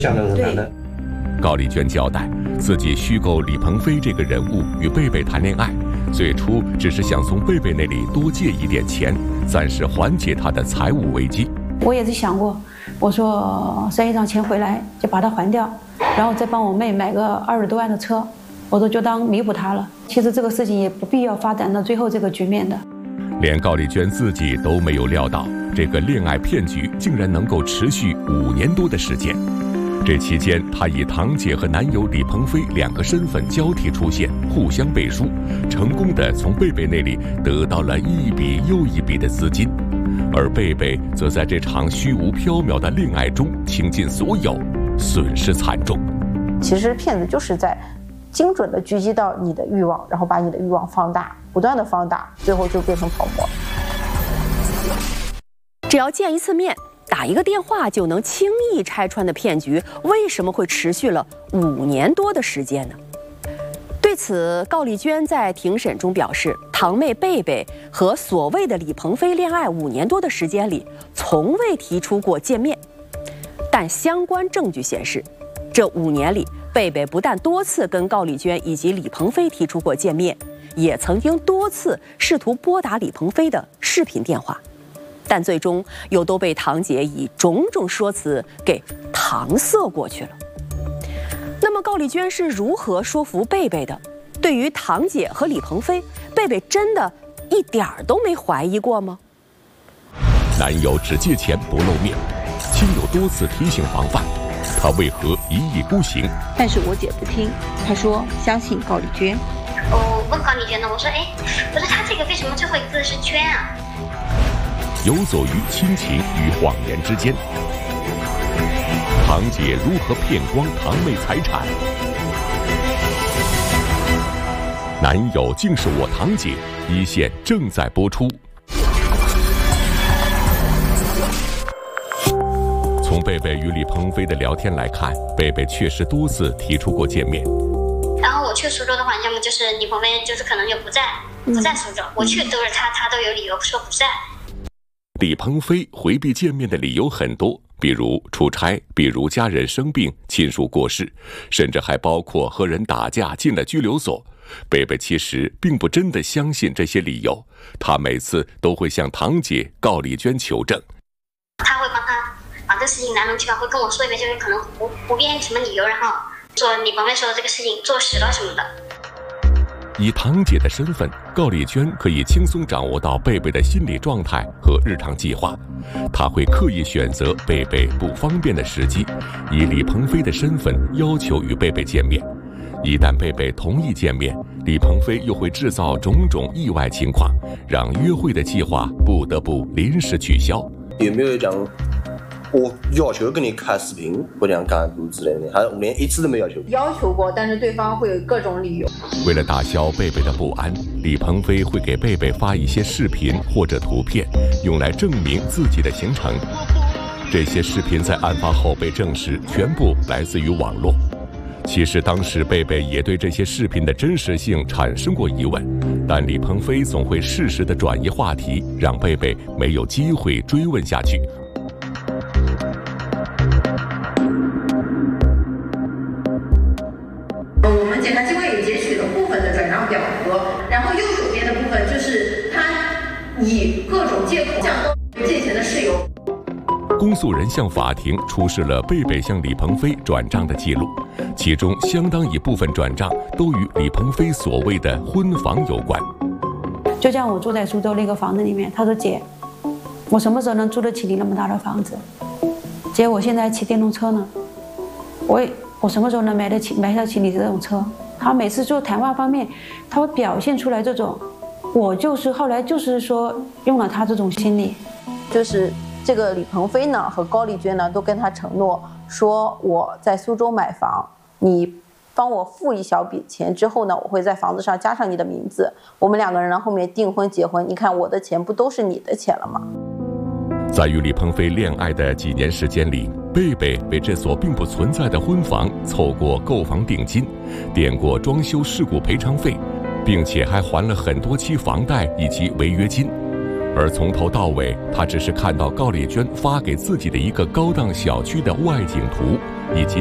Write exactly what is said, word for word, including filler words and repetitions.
相当难的。 高丽娟交代，自己虚构李鹏飞这个人物与贝贝谈恋爱，最初只是想从贝贝那里多借一点钱，暂时缓解他的财务危机。 我也是想过，我说赡一张钱回来就把它还掉，然后再帮我妹买个二十多万的车，我说就当弥补她了。其实这个事情也不必要发展到最后这个局面的。 连高丽娟自己都没有料到，这个恋爱骗局竟然能够持续五年多的时间。这期间，她以堂姐和男友李鹏飞两个身份交替出现，互相背书，成功的从贝贝那里得到了一笔又一笔的资金，而贝贝则在这场虚无缥缈的恋爱中倾尽所有，损失惨重。 其实骗子就是在精准的狙击到你的欲望，然后把你的欲望放大，不断的放大，最后就变成泡沫。 只要见一次面，打一个电话就能轻易拆穿的骗局，为什么会持续了五年多的时间呢？对此，高丽娟在庭审中表示，堂妹贝贝和所谓的李鹏飞恋爱五年多的时间里，从未提出过见面。但相关证据显示，这五年里，贝贝不但多次跟高丽娟以及李鹏飞提出过见面，也曾经多次试图拨打李鹏飞的视频电话，但最终又都被堂姐以种种说辞给搪塞过去了。那么高丽娟是如何说服贝贝的？对于堂姐和李鹏飞，贝贝真的一点儿都没怀疑过吗？ 男友只借钱不露面，亲友多次提醒防范，他为何一意孤行？ 但是我姐不听，她说相信高丽娟。 我问高丽娟呢，我说哎，我说他这个为什么最后一个字是娟啊？ 游走于亲情与谎言之间，堂姐如何骗光堂妹财产？男友竟是我堂姐，一线正在播出。从贝贝与李鹏飞的聊天来看，贝贝确实多次提出过见面。 然后我去苏州的话，要么就是李鹏飞就是可能就不在，不在苏州；我去都是他，他都有理由说不在。 李鹏飞回避见面的理由很多，比如出差，比如家人生病、亲属过世，甚至还包括和人打架进了拘留所。贝贝其实并不真的相信这些理由，他每次都会向堂姐高丽娟求证。 他会帮他把这事情来龙去脉会跟我说一遍，就是可能胡胡编什么理由，然后说李鹏飞说的这个事情坐实了什么的。 以堂姐的身份，高丽娟可以轻松掌握到贝贝的心理状态和日常计划，她会刻意选择贝贝不方便的时机，以李鹏飞的身份要求与贝贝见面。一旦贝贝同意见面，李鹏飞又会制造种种意外情况，让约会的计划不得不临时取消。 有没有讲我要求跟你开视频或者干什么之类的？还连一次都没要求。 要求过，但是对方会有各种理由。 为了打消贝贝的不安，李鹏飞会给贝贝发一些视频或者图片，用来证明自己的行程。这些视频在案发后被证实，全部来自于网络。其实当时贝贝也对这些视频的真实性产生过疑问，但李鹏飞总会适时地转移话题，让贝贝没有机会追问下去。 我们检察机关也截取了部分的转账表格，然后右手边的部分就是他以各种借口向高借钱的事由。 公诉人向法庭出示了贝贝向李鹏飞转账的记录，其中相当一部分转账都与李鹏飞所谓的婚房有关。 就像我住在苏州那个房子里面，他说姐，我什么时候能租得起你那么大的房子？姐，我现在骑电动车呢，我我什么时候能买得起买得起你这种车？他每次就谈话方面，他会表现出来这种，我就是后来就是说用了他这种心理， 就是这个李鹏飞呢和高丽娟呢都跟他承诺说，我在苏州买房，你帮我付一小笔钱之后呢，我会在房子上加上你的名字，我们两个人呢后面订婚结婚，你看我的钱不都是你的钱了吗？ 在与李鹏飞恋爱的几年时间里，贝贝为这所并不存在的婚房凑过购房定金，垫过装修事故赔偿费，并且还还了很多期房贷以及违约金。而从头到尾，他只是看到高丽娟发给自己的一个高档小区的外景图， 以及